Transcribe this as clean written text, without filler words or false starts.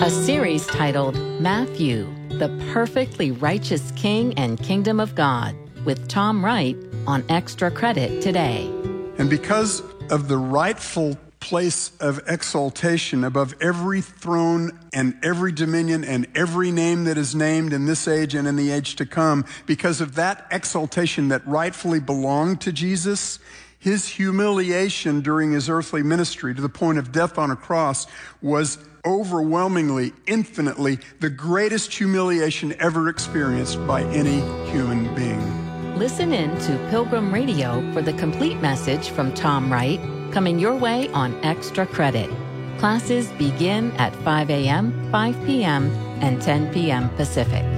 a series titled Matthew, the Perfectly Righteous King and Kingdom of God, with Tom Wright on Extra Credit today. And because of the rightful place of exaltation above every throne and every dominion and every name that is named in this age and in the age to come, because of that exaltation that rightfully belonged to Jesus, his humiliation during his earthly ministry to the point of death on a cross was overwhelmingly, infinitely, the greatest humiliation ever experienced by any human being. Listen in to Pilgrim Radio for the complete message from Tom Wright, coming your way on Extra Credit. Classes begin at 5 a.m., 5 p.m., and 10 p.m. Pacific.